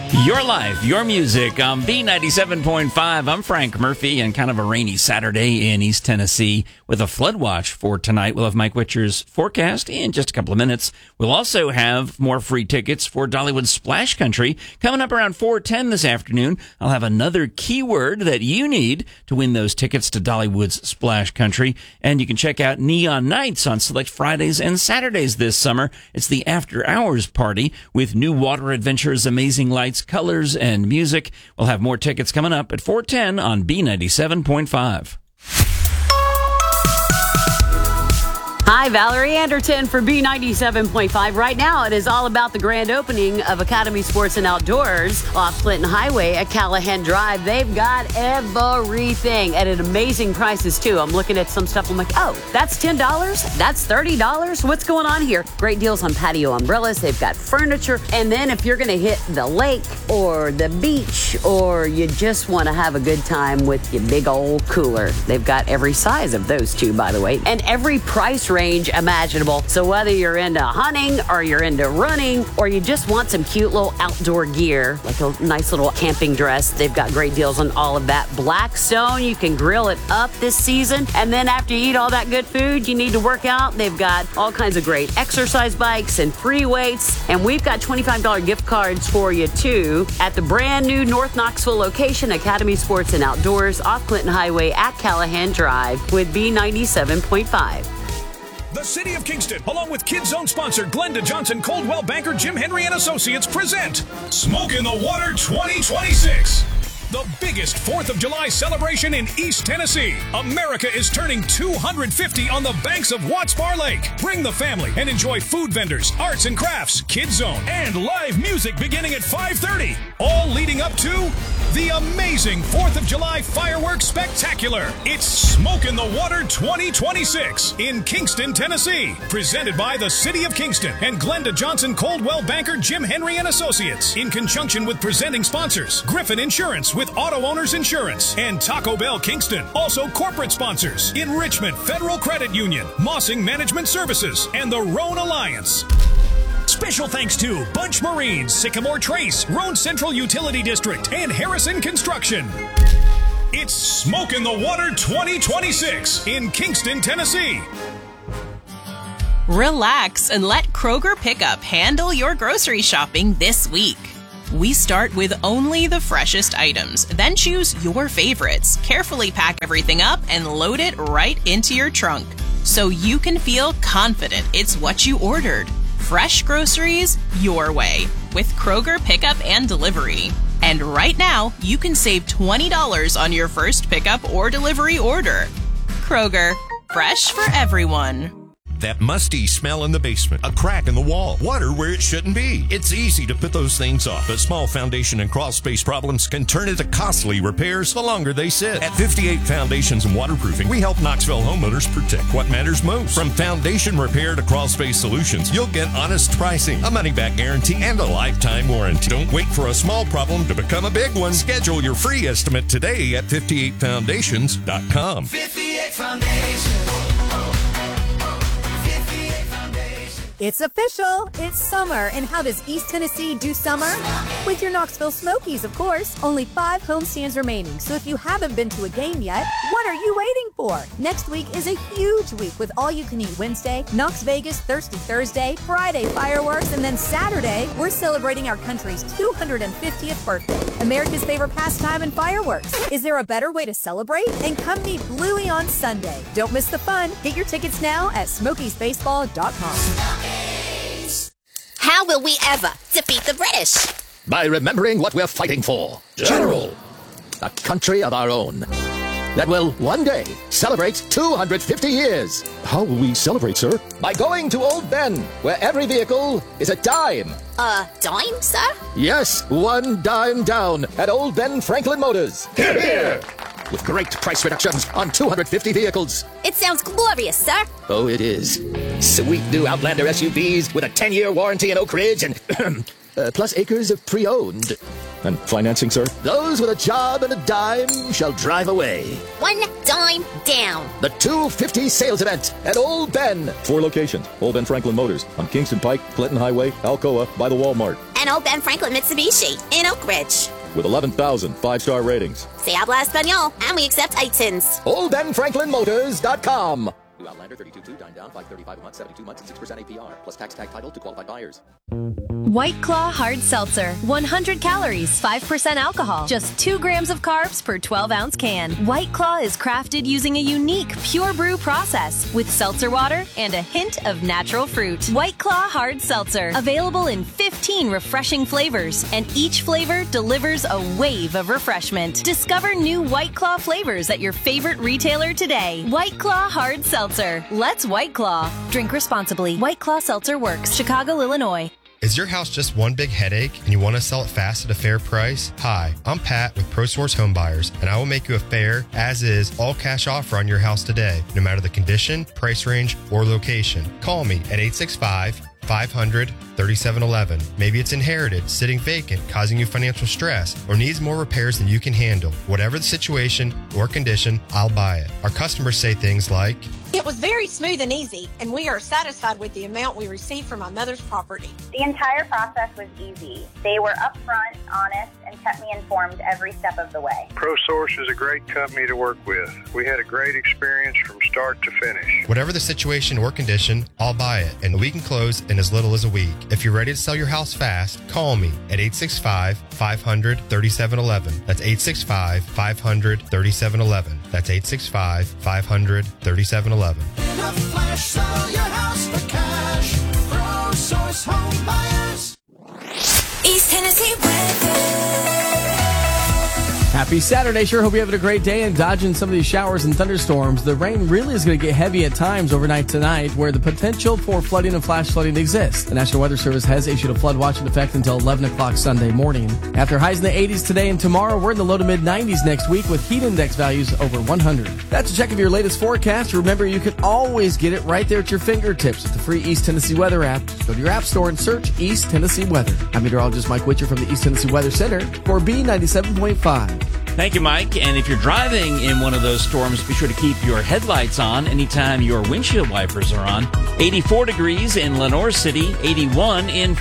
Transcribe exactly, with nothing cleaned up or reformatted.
Your life, your music on B ninety-seven point five. I'm Frank Murphy, and kind of a rainy Saturday in East Tennessee with a flood watch for tonight. We'll have Mike Witcher's forecast in just a couple of minutes. We'll also have more free tickets for Dollywood Splash Country coming up around four ten this afternoon. I'll have another keyword that you need to win those tickets to Dollywood's Splash Country. And you can check out Neon Nights on select Fridays and Saturdays this summer. It's the after hours party with new water adventures, amazing lights, colors, and music. We'll have more tickets coming up at four ten on B ninety-seven point five. Hi, Valerie Anderton for B ninety-seven point five. Right now, it is all about the grand opening of Academy Sports and Outdoors off Clinton Highway at Callahan Drive. They've got everything at an amazing prices, too. I'm looking at some stuff. I'm like, oh, that's ten dollars? That's thirty dollars? What's going on here? Great deals on patio umbrellas. They've got furniture. And then if you're going to hit the lake or the beach or you just want to have a good time with your big old cooler, they've got every size of those, too, by the way, and every price range range imaginable. So whether you're into hunting or you're into running or you just want some cute little outdoor gear, like a nice little camping dress, they've got great deals on all of that. Blackstone, you can grill it up this season. And then after you eat all that good food, you need to work out. They've got all kinds of great exercise bikes and free weights. And we've got twenty-five dollars gift cards for you too at the brand new North Knoxville location, Academy Sports and Outdoors off Clinton Highway at Callahan Drive with B ninety-seven point five. The City of Kingston, along with Kids Zone sponsor Glenda Johnson, Coldwell Banker, Jim Henry and Associates present Smoke in the Water twenty twenty-six. The biggest fourth of July celebration in East Tennessee. America is turning two hundred fifty on the banks of Watts Bar Lake. Bring the family and enjoy food vendors, arts and crafts, Kids Zone, and live music beginning at five thirty. All leading up to the amazing fourth of July Fireworks Spectacular. It's Smoke in the Water twenty twenty-six in Kingston, Tennessee. Presented by the City of Kingston and Glenda Johnson, Coldwell Banker, Jim Henry and Associates. In conjunction with presenting sponsors, Griffin Insurance with Auto Owners Insurance and Taco Bell Kingston. Also corporate sponsors, Enrichment Federal Credit Union, Mossing Management Services, and the Roan Alliance. Special thanks to Bunch Marines, Sycamore Trace, Roan Central Utility District, and Harrison Construction. It's Smoke in the Water twenty twenty-six in Kingston, Tennessee. Relax and let Kroger Pickup handle your grocery shopping this week. We start with only the freshest items, then choose your favorites, carefully pack everything up, and load it right into your trunk so you can feel confident it's what you ordered. Fresh groceries your way with Kroger Pickup and Delivery. And right now, you can save twenty dollars on your first pickup or delivery order. Kroger, fresh for everyone. That musty smell in the basement, a crack in the wall, water where it shouldn't be. It's easy to put those things off, but small foundation and crawl space problems can turn into costly repairs the longer they sit. At fifty-eight Foundations and Waterproofing, we help Knoxville homeowners protect what matters most. From foundation repair to crawl space solutions, you'll get honest pricing, a money-back guarantee, and a lifetime warranty. Don't wait for a small problem to become a big one. Schedule your free estimate today at fifty-eight foundations dot com. fifty-eight Foundations. It's official. It's summer. And how does East Tennessee do summer? With your Knoxville Smokies, of course. Only five homestands remaining. So if you haven't been to a game yet, what are you waiting for? Next week is a huge week with All You Can Eat Wednesday, Knox Vegas Thirsty Thursday, Friday fireworks, and then Saturday, we're celebrating our country's two hundred fiftieth birthday. America's favorite pastime and fireworks. Is there a better way to celebrate? And come meet Bluey on Sunday. Don't miss the fun. Get your tickets now at smokies baseball dot com. How will we ever defeat the British? By remembering what we're fighting for. General. A country of our own. That will one day celebrate two hundred fifty years. How will we celebrate, sir? By going to Old Ben, where every vehicle is a dime. A dime, sir? Yes, one dime down at Old Ben Franklin Motors. Here, here! With great price reductions on two hundred fifty vehicles. It sounds glorious, sir. Oh, it is. Sweet new Outlander S U Vs with a ten-year warranty in Oak Ridge and uh, plus acres of pre-owned. And financing, sir? Those with a job and a dime shall drive away. One dime down. The two fifty sales event at Old Ben. Four locations. Old Ben Franklin Motors on Kingston Pike, Clinton Highway, Alcoa, by the Walmart. And Old Ben Franklin Mitsubishi in Oak Ridge. With eleven thousand five-star ratings. Se habla español, and we accept I T I Ns. Old Ben Franklin Motors dot com. New Outlander thirty-two two, dine down, five thirty-five a month, seventy-two months, and six percent A P R, plus tax tag title to qualified buyers. White Claw Hard Seltzer. one hundred calories, five percent alcohol, just two grams of carbs per twelve ounce can. White Claw is crafted using a unique pure brew process with seltzer water and a hint of natural fruit. White Claw Hard Seltzer. Available in fifteen refreshing flavors, and each flavor delivers a wave of refreshment. Discover new White Claw flavors at your favorite retailer today. White Claw Hard Seltzer. Let's White Claw. Drink responsibly. White Claw Seltzer Works. Chicago, Illinois. Is your house just one big headache and you want to sell it fast at a fair price? Hi, I'm Pat with ProSource Home Buyers, and I will make you a fair, as-is, all-cash offer on your house today, no matter the condition, price range, or location. Call me at eight six five, five hundred, thirty-seven eleven. Maybe it's inherited, sitting vacant, causing you financial stress, or needs more repairs than you can handle. Whatever the situation or condition, I'll buy it. Our customers say things like, "It was very smooth and easy, and we are satisfied with the amount we received from my mother's property." The entire process was easy. They were upfront, honest, and kept me informed every step of the way. ProSource is a great company to work with. We had a great experience from start to finish. Whatever the situation or condition, I'll buy it, and we can close in as little as a week. If you're ready to sell your house fast, call me at eight six five, five hundred, thirty-seven eleven. That's eight six five, five hundred, thirty-seven eleven. That's eight six five, five hundred, thirty-seven eleven. In a flash, sell your house for cash. ProSource Home Buyers. East Tennessee weather. Happy Saturday. Sure hope you're having a great day and dodging some of these showers and thunderstorms. The rain really is going to get heavy at times overnight tonight, where the potential for flooding and flash flooding exists. The National Weather Service has issued a flood watch in effect until eleven o'clock Sunday morning. After highs in the eighties today and tomorrow, we're in the low to mid nineties next week with heat index values over one hundred. That's a check of your latest forecast. Remember, you can always get it right there at your fingertips with the free East Tennessee Weather app. Go to your app store and search East Tennessee Weather. I'm meteorologist Mike Witcher from the East Tennessee Weather Center for B ninety-seven point five. Thank you, Mike. And if you're driving in one of those storms, be sure to keep your headlights on anytime your windshield wipers are on. eighty-four degrees in Lenore City, eighty-one in